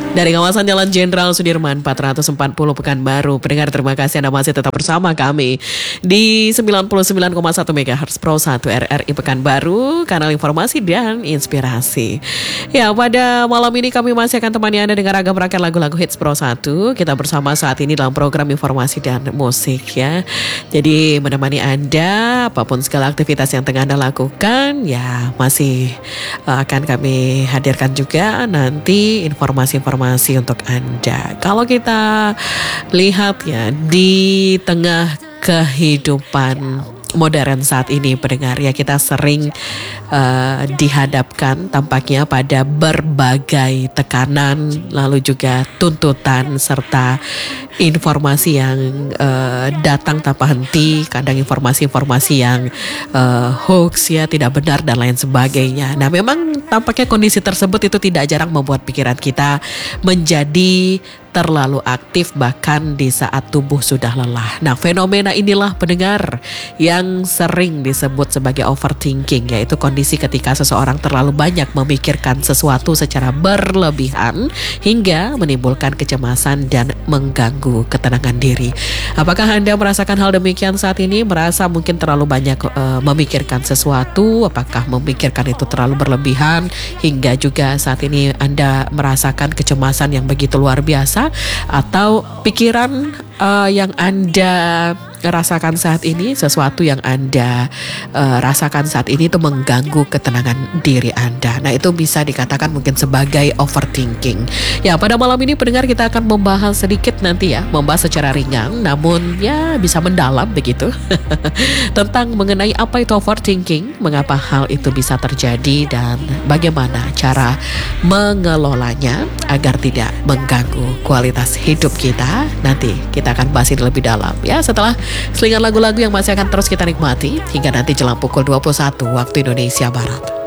Dari kawasan Jalan Jenderal Sudirman 440 Pekanbaru. Pendengar, terima kasih Anda masih tetap bersama kami di 99,1 MHz Pro 1 RRI Pekanbaru, kanal informasi dan inspirasi. Ya, pada malam ini kami masih akan temani Anda dengan ragam rangkaian lagu-lagu hits Pro 1. Kita bersama saat ini dalam program informasi dan musik ya. Jadi menemani Anda apapun segala aktivitas yang tengah Anda lakukan, ya masih akan kami hadirkan juga nanti informasi-informasi untuk Anda. Kalau kita lihat ya di tengah kehidupan modern saat ini, pendengar, ya kita sering dihadapkan tampaknya pada berbagai tekanan, lalu juga tuntutan serta informasi yang datang tanpa henti, kadang informasi-informasi yang hoax ya, tidak benar dan lain sebagainya. Nah, memang tampaknya kondisi tersebut itu tidak jarang membuat pikiran kita menjadi terlalu aktif bahkan di saat tubuh sudah lelah. Nah, fenomena inilah pendengar yang sering disebut sebagai overthinking, yaitu kondisi ketika seseorang terlalu banyak memikirkan sesuatu secara berlebihan hingga menimbulkan kecemasan dan mengganggu ketenangan diri. Apakah Anda merasakan hal demikian saat ini? Merasa mungkin terlalu banyak memikirkan sesuatu? Apakah memikirkan itu terlalu berlebihan hingga juga saat ini Anda merasakan kecemasan yang begitu luar biasa? Atau pikiran yang Anda rasakan saat ini, sesuatu yang Anda rasakan saat ini itu mengganggu ketenangan diri Anda. Nah, itu bisa dikatakan mungkin sebagai overthinking. Ya, pada malam ini pendengar kita akan membahas sedikit nanti ya, membahas secara ringan namun ya bisa mendalam begitu tentang mengenai apa itu overthinking, mengapa hal itu bisa terjadi dan bagaimana cara mengelolanya agar tidak mengganggu kualitas hidup kita. Nanti kita akan bahas ini lebih dalam ya setelah selingan lagu-lagu yang masih akan terus kita nikmati hingga nanti jelang pukul 21 waktu Indonesia Barat.